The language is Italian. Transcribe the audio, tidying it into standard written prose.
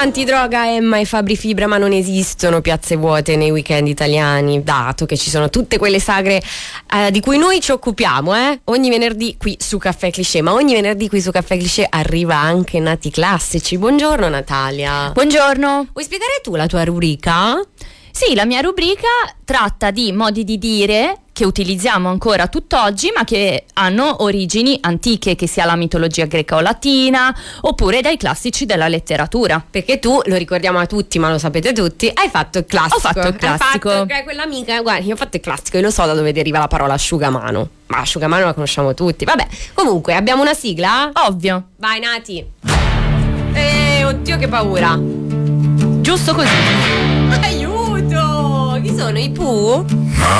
Antidroga, Emma e Fabri Fibra, ma non esistono piazze vuote nei weekend italiani, dato che ci sono tutte quelle sagre di cui noi ci occupiamo, ogni venerdì qui su Caffè Cliché. Ma ogni venerdì qui su Caffè Cliché arriva anche Nati Classici. Buongiorno Natalia. Buongiorno. Vuoi spiegare tu la tua rubrica? Sì, la mia rubrica tratta di modi di dire che utilizziamo ancora tutt'oggi, ma che hanno origini antiche, che sia la mitologia greca o latina, oppure dai classici della letteratura. Perché tu, lo ricordiamo a tutti, ma lo sapete tutti, hai fatto il classico. Ho fatto il classico. Hai fatto, quella amica, guarda, io ho fatto il classico e lo so da dove deriva la parola asciugamano. Ma asciugamano la conosciamo tutti. Vabbè, comunque, abbiamo una sigla? Ovvio. Vai Nati. Oddio che paura. Giusto così. Aiuto! Chi sono i Pooh?